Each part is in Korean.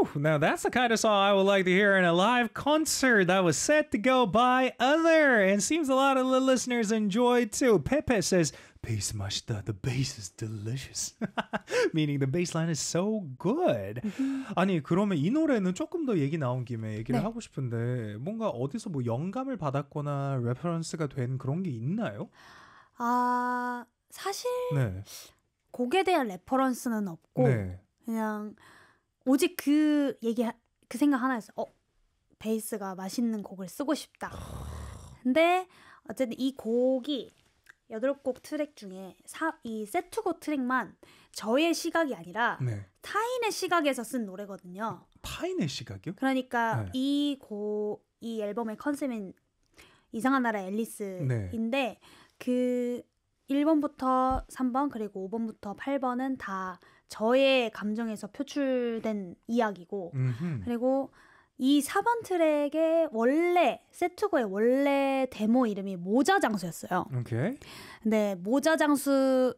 Now that's the kind of song I would like to hear in a live concert that was set to go by Other. And seems a lot of the listeners enjoyed too. Pepe says, bass 맛있다. The bass is delicious. Meaning the bass line is so good. 아니 그러면 이 노래는 조금 더 얘기 나온 김에 얘기를 하고 싶은데 뭔가 어디서 뭐 영감을 받았거나 레퍼런스가 된 그런 게 있나요? 사실 곡에 대한 레퍼런스는 없고 그냥 오직 그 생각 하나였어요. 베이스가 맛있는 곡을 쓰고 싶다. 근데 어쨌든 이 곡이 8곡 트랙 중에 이 세트곡 트랙만 저의 시각이 아니라 타인의 시각에서 쓴 노래거든요. 타인의 시각이요? 그러니까 이 앨범의 컨셉은 이상한 나라 앨리스인데 그 1번부터 3번 그리고 5번부터 8번은 다 저의 감정에서 표출된 이야기고 그리고 이 4번 트랙의 세트고의 원래 데모 이름이 모자장수였어요. 근데 모자장수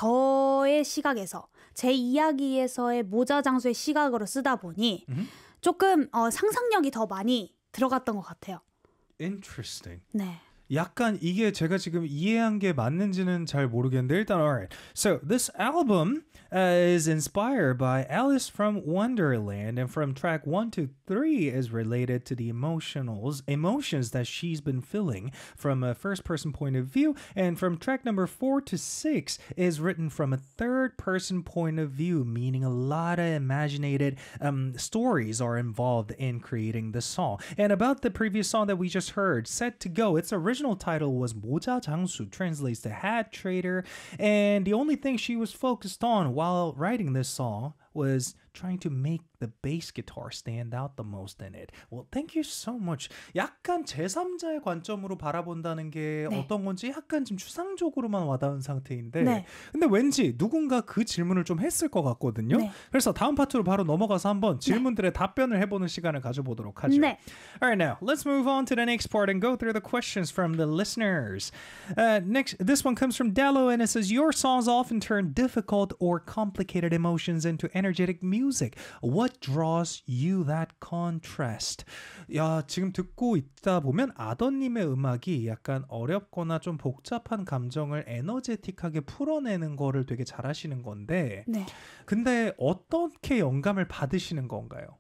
저의 시각에서 제 이야기에서의 모자장수의 시각으로 쓰다 보니 조금 상상력이 더 많이 들어갔던 것 같아요. Interesting. 네. 약간 이게 제가 지금 이해한 게 맞는지는 잘 모르겠는데 일단 alright. So this album is inspired by Alice from Wonderland and from track 1 to 3 is related to the emotions that she's been feeling from a first person point of view and from track number 4 to 6 is written from a third person point of view meaning a lot of imaginated stories are involved in creating the song. And about the previous song that we just heard, Set to Go, its original title was 모자 장수, translates to hat trader, and the only thing she was focused on while writing this song was trying to make the bass guitar stand out the most in it. Well, thank you so much. 약간 제3자의 관점으로 바라본다는 게 어떤 건지 약간 좀 추상적으로만 와닿은 상태인데 근데 왠지 누군가 그 질문을 좀 했을 것 같거든요. 그래서 다음 파트로 바로 넘어가서 한번 질문들의 답변을 해보는 시간을 가져보도록 하죠. Alright, now let's move on to the next part and go through the questions from the listeners. Next, this one comes from Dallo and it says, your songs often turn difficult or complicated emotions into energetic music. What draws you that contrast? 야, 지금 듣고 있다 보면 아더님의 음악이 약간 어렵거나 좀 복잡한 감정을 에너제틱하게 풀어내는 거를 되게 잘하시는 건데 근데 어떻게 영감을 받으시는 건가요?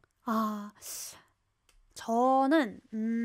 저는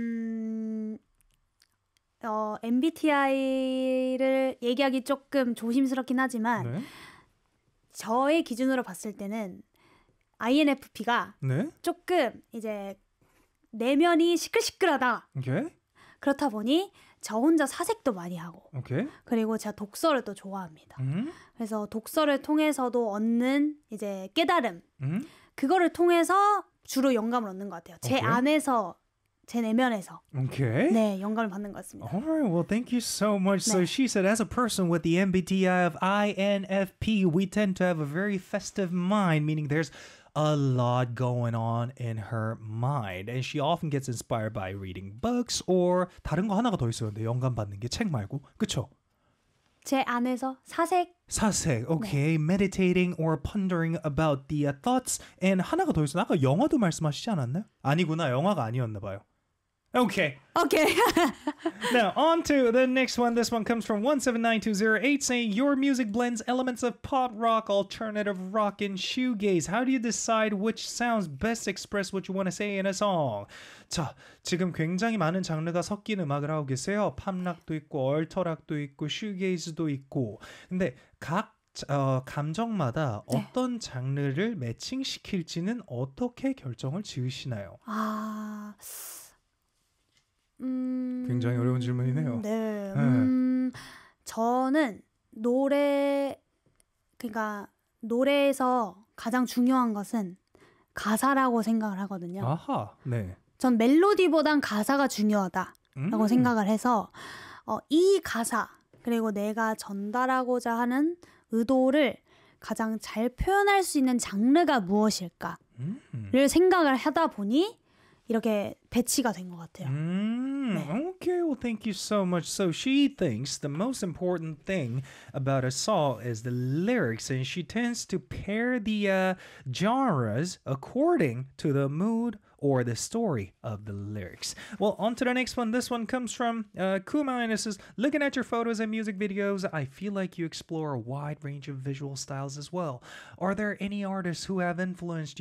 MBTI를 얘기하기 조금 조심스럽긴 하지만 저의 기준으로 봤을 때는 INFP가 조금 이제 내면이 시끌시끌하다. 그렇다 보니 저 혼자 사색도 많이 하고 그리고 제가 독서를 또 좋아합니다. 그래서 독서를 통해서도 얻는 이제 깨달음 그거를 통해서 주로 영감을 얻는 것 같아요. 제 안에서 제 내면에서 네, 영감을 받는 것 같습니다. Alright, well, thank you so much. So she said, as a person with the MBTI of INFP, we tend to have a very festive mind, meaning there's a lot going on in her mind. And she often gets inspired by reading books or 다른 거 하나가 더 있어요. 근데 영감 받는 게 책 말고. 그쵸? 제 안에서 사색. Okay. Meditating or pondering about the thoughts. And 하나가 더 있어요. 아까 영화도 말씀하시지 않았나요? 아니구나. 영화가 아니었나 봐요. Okay. Now, on to the next one. This one comes from 179208 saying, your music blends elements of pop rock, alternative rock, and shoegaze. How do you decide which sounds best express what you want to say in a song? 자, 지금 굉장히 많은 장르가 섞인 음악을 하고 계세요. 팝락도 있고, 얼터락도 있고, 슈게이즈도 있고. 근데 각 감정마다 어떤 장르를 매칭시킬지는 어떻게 결정을 지으시나요? 굉장히 어려운 질문이네요. 저는 노래에서 가장 중요한 것은 가사라고 생각을 하거든요. 전 멜로디보단 가사가 중요하다라고 생각을 해서 이 가사 그리고 내가 전달하고자 하는 의도를 가장 잘 표현할 수 있는 장르가 무엇일까를 생각을 하다 보니 이렇게 배치가 된 것 같아요. Okay, well, thank you so much. So she thinks the most important thing about a song is the lyrics, and she tends to pair the genres according to the mood or the story of the lyrics. Well, on to the next one. This one comes from Kuma, and it says, looking at your photos and music videos, I feel like you explore a wide range of visual styles as well. Are there any artists who have influenced